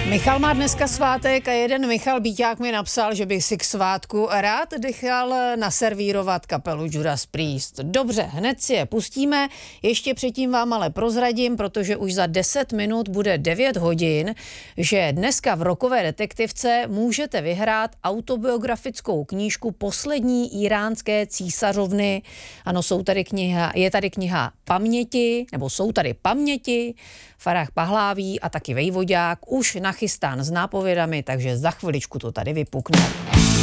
Michal má dneska svátek a jeden Michal Bíťák mi napsal, že by si k svátku rád nechal naservírovat kapelu Judas Priest. Dobře, hned si je pustíme, ještě předtím vám ale prozradím, protože už za 10 minut bude 9 hodin, že dneska v Rockové detektivce můžete vyhrát autobiografickou knížku Poslední íránské císařovny. Ano, je tady kniha Paměti, nebo jsou tady Paměti, Farah Pahláví a taky Vejvodák už nachystán s nápovědami, takže za chviličku to tady vypukne.